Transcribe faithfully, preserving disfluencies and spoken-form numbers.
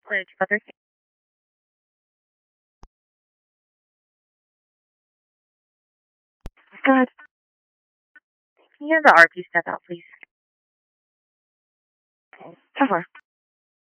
Hello, two five three. Good. Can you have the R P step out, please? Okay. So far.